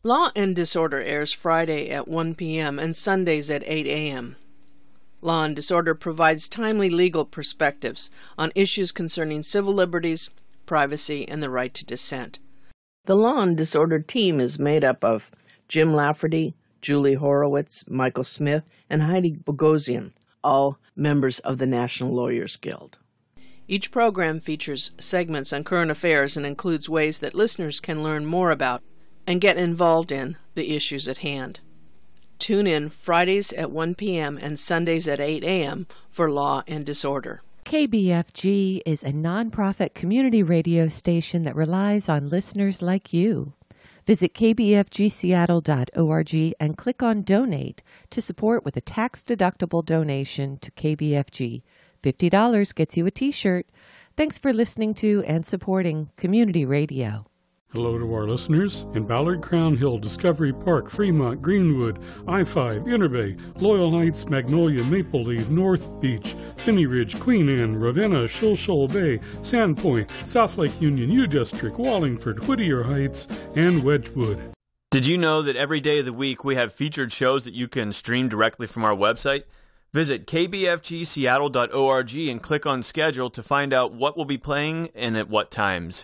Law and Disorder airs Friday at 1 p.m. and Sundays at 8 a.m. Law and Disorder provides timely legal perspectives on issues concerning civil liberties, privacy, and the right to dissent. The Law and Disorder team is made up of Jim Lafferty, Julie Horowitz, Michael Smith, and Heidi Bogosian, all members of the National Lawyers Guild. Each program features segments on current affairs and includes ways that listeners can learn more about and get involved in the issues at hand. Tune in Fridays at 1 p.m. and Sundays at 8 a.m. for Law and Disorder. KBFG is a nonprofit community radio station that relies on listeners like you. Visit kbfgseattle.org and click on Donate to support with a tax-deductible donation to KBFG. $50 gets you a T-shirt. Thanks for listening to and supporting community radio. Hello to our listeners in Ballard, Crown Hill, Discovery Park, Fremont, Greenwood, I-5, Interbay, Loyal Heights, Magnolia, Maple Leaf, North Beach, Finney Ridge, Queen Anne, Ravenna, Shoal Bay, Sandpoint, South Lake Union, U District, Wallingford, Whittier Heights, and Wedgwood. Did you know that every day of the week we have featured shows that you can stream directly from our website? Visit kbfgseattle.org and click on schedule to find out what will be playing and at what times.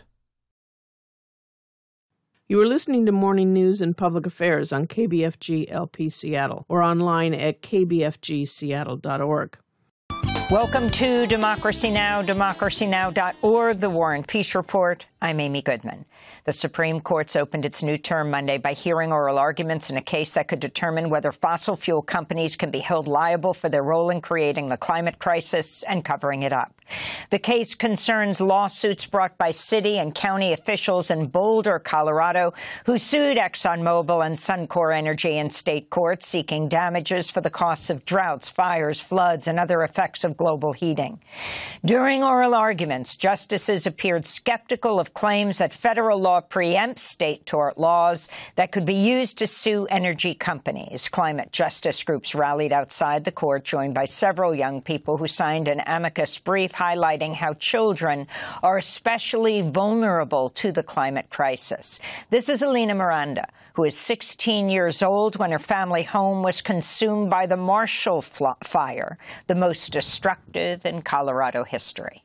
You are listening to Morning News and Public Affairs on KBFG LP Seattle or online at kbfgseattle.org. Welcome to Democracy Now!, democracynow.org, the War and Peace Report. I'm Amy Goodman. The Supreme Court's opened its new term Monday by hearing oral arguments in a case that could determine whether fossil fuel companies can be held liable for their role in creating the climate crisis and covering it up. The case concerns lawsuits brought by city and county officials in Boulder, Colorado, who sued ExxonMobil and Suncor Energy in state courts, seeking damages for the costs of droughts, fires, floods, and other effects of global heating. During oral arguments, justices appeared skeptical of claims that federal law preempts state tort laws that could be used to sue energy companies. Climate justice groups rallied outside the court, joined by several young people who signed an amicus brief highlighting how children are especially vulnerable to the climate crisis. This is Alina Miranda, who is 16 years old when her family home was consumed by the Marshall Fire, the most destructive in Colorado history.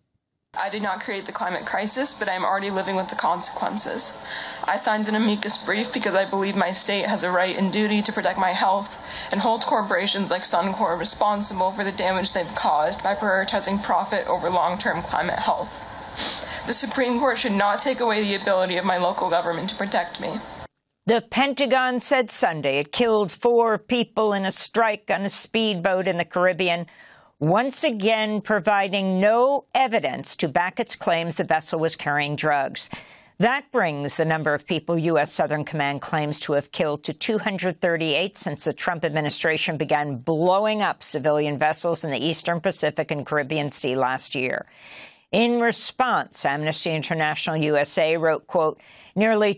I did not create the climate crisis, but I am already living with the consequences. I signed an amicus brief because I believe my state has a right and duty to protect my health and hold corporations like Suncor responsible for the damage they've caused by prioritizing profit over long-term climate health. The Supreme Court should not take away the ability of my local government to protect me. The Pentagon said Sunday it killed 4 people in a strike on a speedboat in the Caribbean, once again providing no evidence to back its claims the vessel was carrying drugs. That brings the number of people U.S. Southern Command claims to have killed to 238 since the Trump administration began blowing up civilian vessels in the Eastern Pacific and Caribbean Sea last year. In response, Amnesty International USA wrote, quote, nearly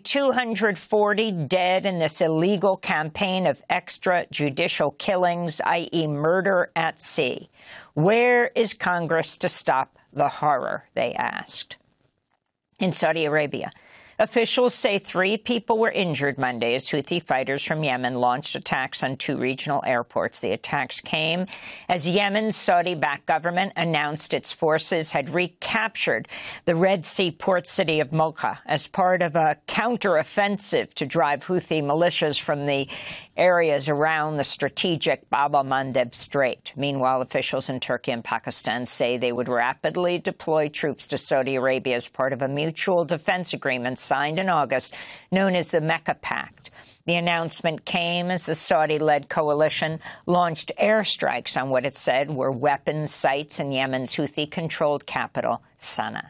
240 dead in this illegal campaign of extrajudicial killings, i.e. murder at sea. Where is Congress to stop the horror, they asked. In Saudi Arabia, officials say 3 people were injured Monday as Houthi fighters from Yemen launched attacks on 2 regional airports. The attacks came as Yemen's Saudi-backed government announced its forces had recaptured the Red Sea port city of Mocha as part of a counteroffensive to drive Houthi militias from the areas around the strategic Bab el-Mandeb Strait. Meanwhile, officials in Turkey and Pakistan say they would rapidly deploy troops to Saudi Arabia as part of a mutual defense agreement signed in August, known as the Mecca Pact. The announcement came as the Saudi-led coalition launched airstrikes on what it said were weapons sites in Yemen's Houthi-controlled capital, Sana'a.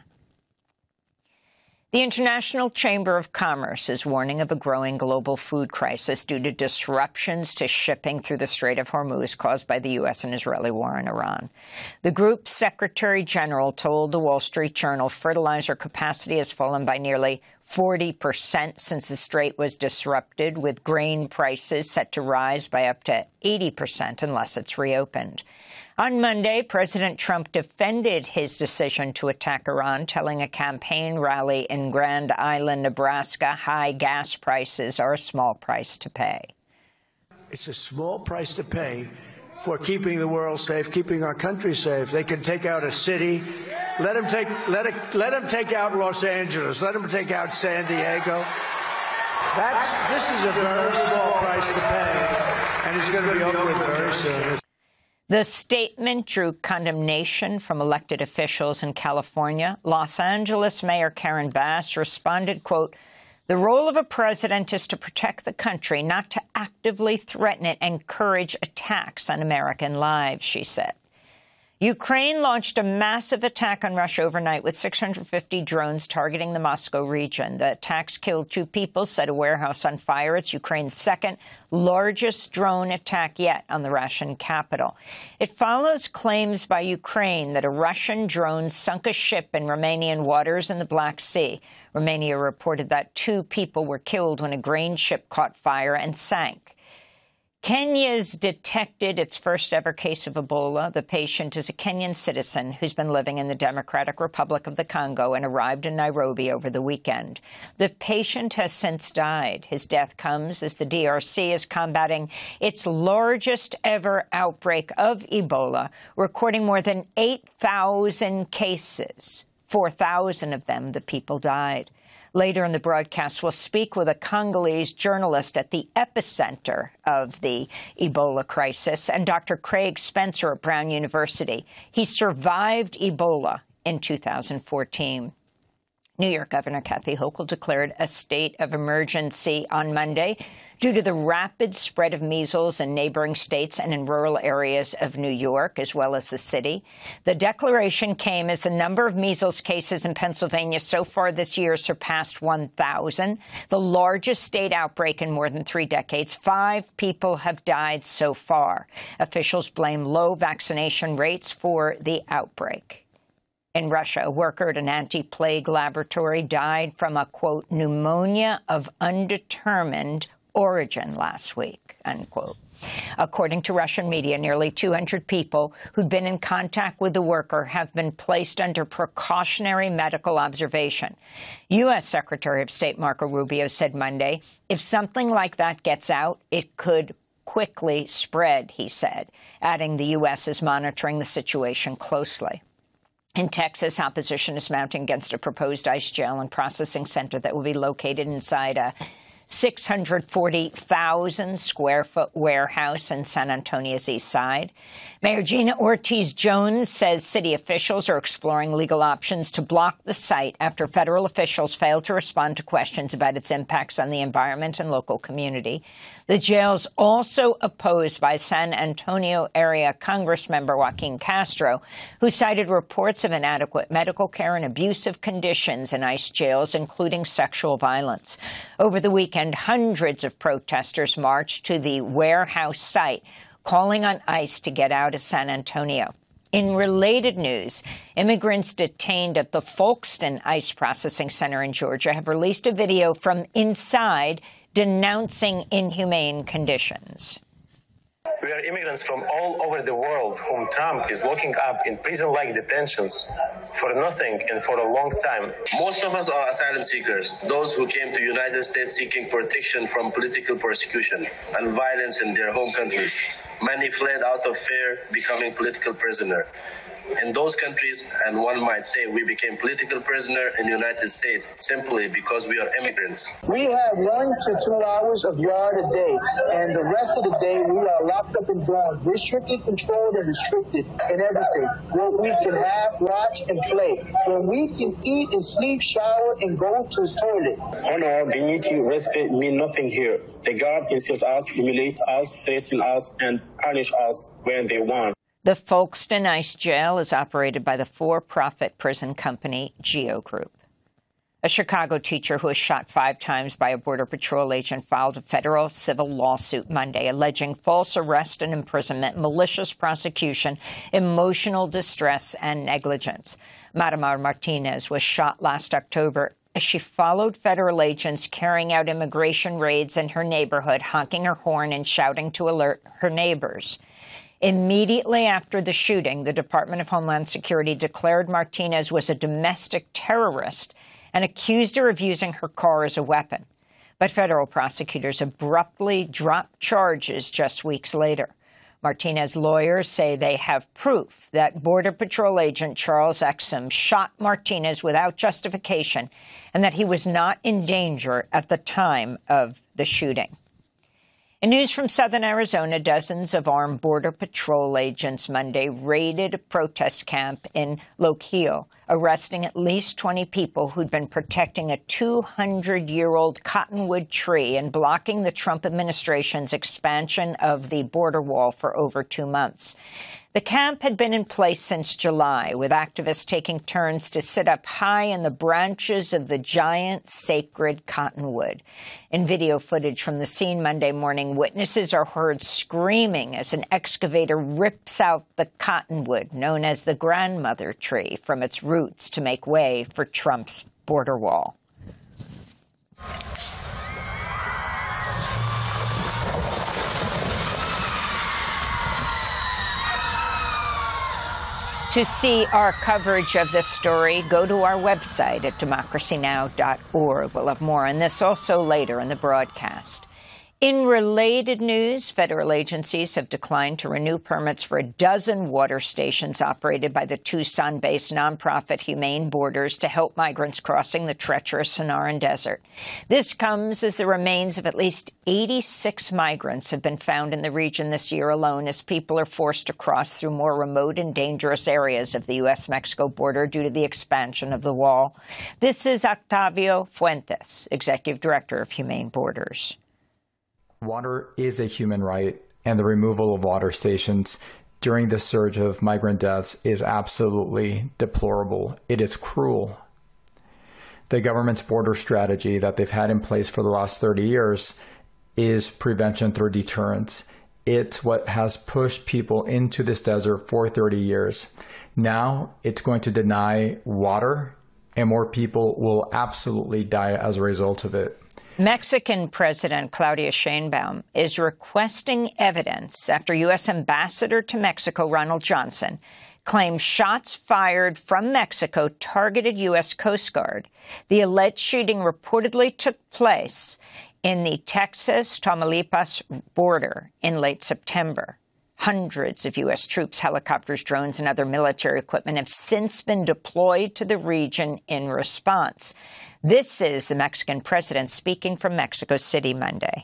The International Chamber of Commerce is warning of a growing global food crisis due to disruptions to shipping through the Strait of Hormuz caused by the U.S. and Israeli war in Iran. The group's Secretary General told the Wall Street Journal fertilizer capacity has fallen by nearly 40% since the strait was disrupted, with grain prices set to rise by up to 80% unless it's reopened. On Monday, President Trump defended his decision to attack Iran, telling a campaign rally in Grand Island, Nebraska, high gas prices are a small price to pay. It's a small price to pay for keeping the world safe, keeping our country safe. They can take out a city. Let them take out Los Angeles. Let them take out San Diego. This is a very small price to pay, and it's going to be over with very soon. The statement drew condemnation from elected officials in California. Los Angeles Mayor Karen Bass responded, quote, "The role of a president is to protect the country, not to actively threaten it and encourage attacks on American lives," she said. Ukraine launched a massive attack on Russia overnight with 650 drones targeting the Moscow region. The attacks killed 2 people, set a warehouse on fire. It's Ukraine's second largest drone attack yet on the Russian capital. It follows claims by Ukraine that a Russian drone sunk a ship in Romanian waters in the Black Sea. Romania reported that 2 people were killed when a grain ship caught fire and sank. Kenya's detected its first-ever case of Ebola. The patient is a Kenyan citizen who's been living in the Democratic Republic of the Congo and arrived in Nairobi over the weekend. The patient has since died. His death comes as the DRC is combating its largest-ever outbreak of Ebola, recording more than 8,000 cases. 4,000 of them, the people died. Later in the broadcast, we'll speak with a Congolese journalist at the epicenter of the Ebola crisis and Dr. Craig Spencer at Brown University. He survived Ebola in 2014. New York Governor Kathy Hochul declared a state of emergency on Monday due to the rapid spread of measles in neighboring states and in rural areas of New York, as well as the city. The declaration came as the number of measles cases in Pennsylvania so far this year surpassed 1,000, the largest state outbreak in more than 3 decades. 5 people have died so far. Officials blame low vaccination rates for the outbreak. In Russia, a worker at an anti-plague laboratory died from a, quote, pneumonia of undetermined origin last week, unquote. According to Russian media, nearly 200 people who'd been in contact with the worker have been placed under precautionary medical observation. U.S. Secretary of State Marco Rubio said Monday, if something like that gets out, it could quickly spread, he said, adding the U.S. is monitoring the situation closely. In Texas, opposition is mounting against a proposed ICE jail and processing center that will be located inside a 640,000-square-foot warehouse in San Antonio's east side. Mayor Gina Ortiz-Jones says city officials are exploring legal options to block the site after federal officials failed to respond to questions about its impacts on the environment and local community. The jail's also opposed by San Antonio area Congressmember Joaquin Castro, who cited reports of inadequate medical care and abusive conditions in ICE jails, including sexual violence. Over the weekend, hundreds of protesters marched to the warehouse site, calling on ICE to get out of San Antonio. In related news, immigrants detained at the Folkston ICE processing center in Georgia have released a video from inside denouncing inhumane conditions. We are immigrants from all over the world whom Trump is locking up in prison-like detentions for nothing and for a long time. Most of us are asylum seekers, those who came to the United States seeking protection from political persecution and violence in their home countries. Many fled out of fear, becoming political prisoner in those countries, and one might say we became political prisoner in the United States simply because we are immigrants. We have 1 to 2 hours of yard a day, and the rest of the day we are locked up in dorms. We're strictly controlled and restricted in everything. Where we can have, watch, and play. Where we can eat and sleep, shower, and go to the toilet. Honor, dignity, respect mean nothing here. The guard insult us, humiliate us, threaten us, and punish us when they want. The Folkston ICE jail is operated by the for-profit prison company Geo Group. A Chicago teacher who was shot 5 times by a Border Patrol agent filed a federal civil lawsuit Monday alleging false arrest and imprisonment, malicious prosecution, emotional distress, and negligence. Matamar Martinez was shot last October as she followed federal agents carrying out immigration raids in her neighborhood, honking her horn and shouting to alert her neighbors. Immediately after the shooting, the Department of Homeland Security declared Martinez was a domestic terrorist and accused her of using her car as a weapon. But federal prosecutors abruptly dropped charges just weeks later. Martinez's lawyers say they have proof that Border Patrol agent Charles Exum shot Martinez without justification and that he was not in danger at the time of the shooting. In news from southern Arizona, dozens of armed Border Patrol agents Monday raided a protest camp in Loquillo, arresting at least 20 people who'd been protecting a 200-year-old cottonwood tree and blocking the Trump administration's expansion of the border wall for over 2 months. The camp had been in place since July, with activists taking turns to sit up high in the branches of the giant sacred cottonwood. In video footage from the scene Monday morning, witnesses are heard screaming as an excavator rips out the cottonwood, known as the grandmother tree, from its roots to make way for Trump's border wall. To see our coverage of this story, go to our website at democracynow.org. We'll have more on this also later in the broadcast. In related news, federal agencies have declined to renew permits for a dozen water stations operated by the Tucson-based nonprofit Humane Borders to help migrants crossing the treacherous Sonoran Desert. This comes as the remains of at least 86 migrants have been found in the region this year alone as people are forced to cross through more remote and dangerous areas of the U.S.-Mexico border due to the expansion of the wall. This is Octavio Fuentes, Executive Director of Humane Borders. Water is a human right, and the removal of water stations during the surge of migrant deaths is absolutely deplorable. It is cruel. The government's border strategy that they've had in place for the last 30 years is prevention through deterrence. It's what has pushed people into this desert for 30 years. Now it's going to deny water, and more people will absolutely die as a result of it. Mexican President Claudia Sheinbaum is requesting evidence after U.S. Ambassador to Mexico Ronald Johnson claimed shots fired from Mexico targeted U.S. Coast Guard. The alleged shooting reportedly took place in the Texas-Tamaulipas border in late September. Hundreds of U.S. troops, helicopters, drones, and other military equipment have since been deployed to the region in response. This is the Mexican president speaking from Mexico City Monday.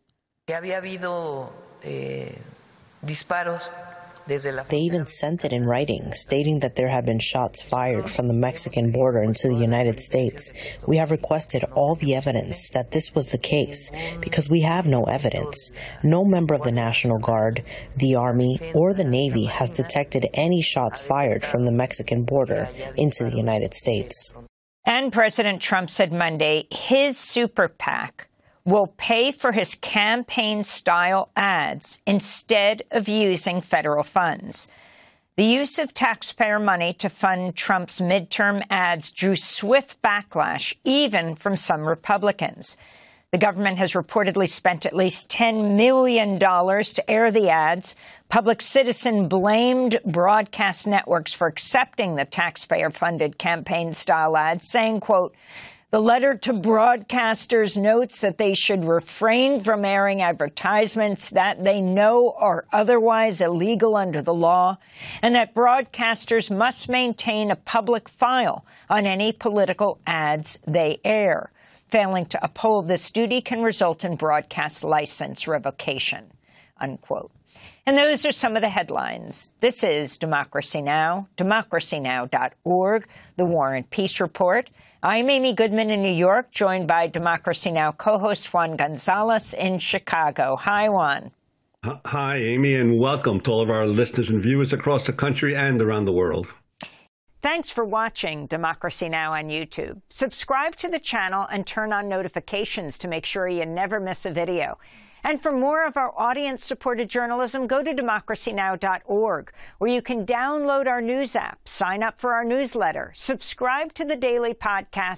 They even sent it in writing, stating that there had been shots fired from the Mexican border into the United States. We have requested all the evidence that this was the case, because we have no evidence. No member of the National Guard, the Army, or the Navy has detected any shots fired from the Mexican border into the United States. And President Trump said Monday his super PAC will pay for his campaign-style ads instead of using federal funds. The use of taxpayer money to fund Trump's midterm ads drew swift backlash, even from some Republicans. The government has reportedly spent at least $10 million to air the ads. Public Citizen blamed broadcast networks for accepting the taxpayer-funded campaign-style ads, saying, quote, "The letter to broadcasters notes that they should refrain from airing advertisements that they know are otherwise illegal under the law, and that broadcasters must maintain a public file on any political ads they air. Failing to uphold this duty can result in broadcast license revocation," unquote. And those are some of the headlines. This is Democracy Now!, democracynow.org, the War and Peace Report. I'm Amy Goodman in New York, joined by Democracy Now! Co-host Juan Gonzalez in Chicago. Hi, Juan. Hi, Amy, and welcome to all of our listeners and viewers across the country and around the world. Thanks for watching Democracy Now! On YouTube. Subscribe to the channel and turn on notifications to make sure you never miss a video. And for more of our audience-supported journalism, go to democracynow.org, where you can download our news app, sign up for our newsletter, subscribe to the daily podcast,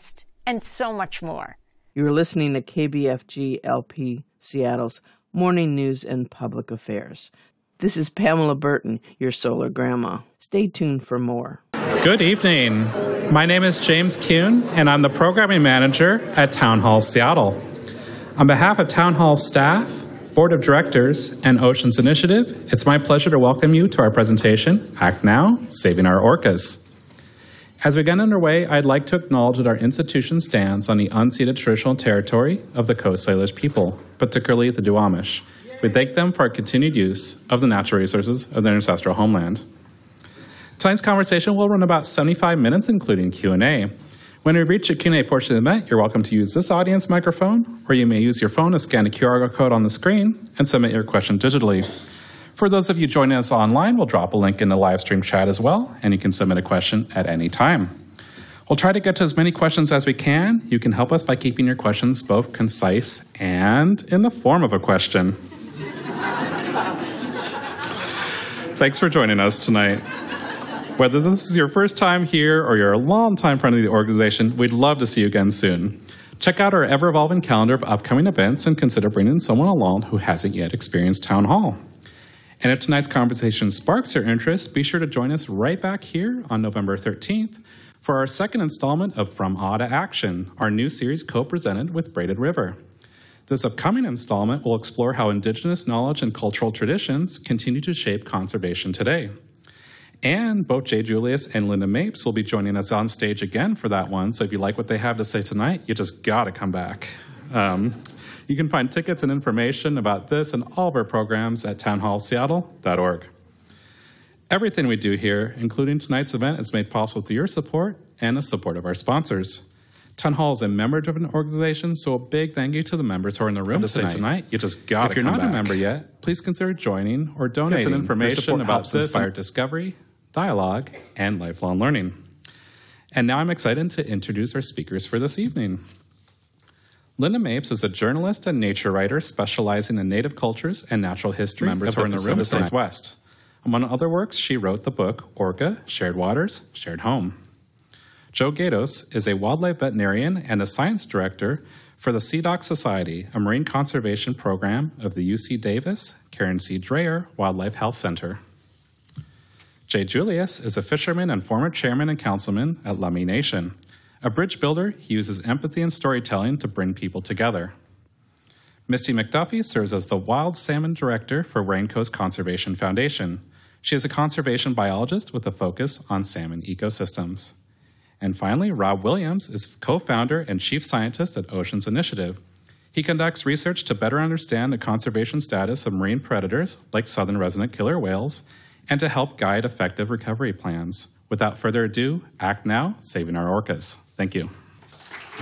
and so much more. You're listening to KBFG LP Seattle's Morning News and Public Affairs. This is Pamela Burton, your solar grandma. Stay tuned for more. Good evening. My name is James Kuhn, and I'm the programming manager at Town Hall Seattle. On behalf of Town Hall staff, Board of Directors, and Oceans Initiative, it's my pleasure to welcome you to our presentation, Act Now, Saving Our Orcas. As we get underway, I'd like to acknowledge that our institution stands on the unceded traditional territory of the Coast Salish people, particularly the Duwamish. We thank them for our continued use of the natural resources of their ancestral homeland. Tonight's conversation will run about 75 minutes, including Q&A. When we reach the Q&A portion of the event, you're welcome to use this audience microphone, or you may use your phone to scan the QR code on the screen and submit your question digitally. For those of you joining us online, we'll drop a link in the live stream chat as well, and you can submit a question at any time. We'll try to get to as many questions as we can. You can help us by keeping your questions both concise and in the form of a question. Thanks for joining us tonight. Whether this is your first time here or you're a long-time friend of the organization, we'd love to see you again soon. Check out our ever-evolving calendar of upcoming events and consider bringing someone along who hasn't yet experienced Town Hall. And if tonight's conversation sparks your interest, be sure to join us right back here on November 13th for our second installment of From Awe to Action, our new series co-presented with Braided River. This upcoming installment will explore how Indigenous knowledge and cultural traditions continue to shape conservation today. And both Jay Julius and Linda Mapes will be joining us on stage again for that one, so if you like what they have to say tonight, you just gotta come back. You can find tickets and information about this and all of our programs at townhallseattle.org. Everything we do here, including tonight's event, is made possible through your support and the support of our sponsors. Town Hall is a member-driven organization, so a big thank you to the members who are in the room tonight. You just got to come back. If you're not a member yet, please consider joining or donating. Some information about this inspire discovery, dialogue, and lifelong learning. And now I'm excited to introduce our speakers for this evening. Linda Mapes is a journalist and nature writer specializing in native cultures and natural history members who are in the Pacific Northwest. Among other works, she wrote the book Orca, Shared Waters, Shared Home. Joe Gatos is a wildlife veterinarian and the science director for the CDOC Society, a marine conservation program of the UC Davis Karen C. Dreyer Wildlife Health Center. Jay Julius is a fisherman and former chairman and councilman at Lummi Nation. A bridge builder, he uses empathy and storytelling to bring people together. Misty McDuffie serves as the Wild Salmon Director for Raincoast Conservation Foundation. She is a conservation biologist with a focus on salmon ecosystems. And finally, Rob Williams is co-founder and chief scientist at Oceans Initiative. He conducts research to better understand the conservation status of marine predators like southern resident killer whales and to help guide effective recovery plans. Without further ado, Act Now, Saving Our Orcas. Thank you.